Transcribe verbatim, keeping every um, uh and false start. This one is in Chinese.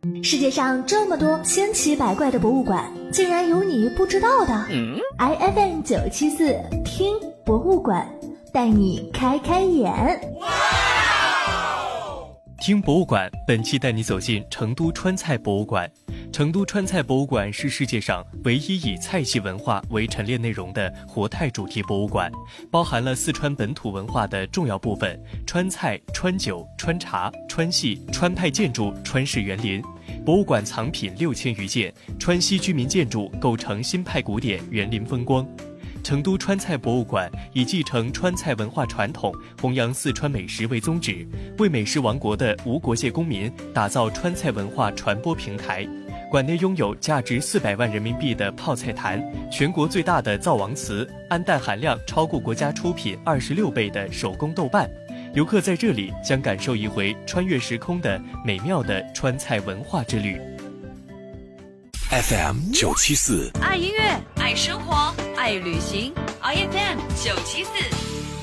世界上这么多千奇百怪的博物馆，竟然有你不知道的。嗯、I F M 九七四听博物馆，带你开开眼。 听博物馆本期带你走进成都川菜博物馆。成都川菜博物馆是世界上唯一以菜系文化为陈列内容的活态主题博物馆，包含了四川本土文化的重要部分：川菜、川酒、川茶、川戏、川派建筑、川式园林。博物馆藏品六千余件，川西居民建筑构成新派古典园林风光。成都川菜博物馆以继承川菜文化传统、弘扬四川美食为宗旨，为美食王国的无国界公民打造川菜文化传播平台。馆内拥有价值四百万人民币的泡菜坛，全国最大的灶王祠，氨氮含量超过国家出品二十六倍的手工豆瓣。游客在这里将感受一回穿越时空的美妙的川菜文化之旅。 F M 九七四， 爱音乐，爱生活，爱旅行。I F M 九七四。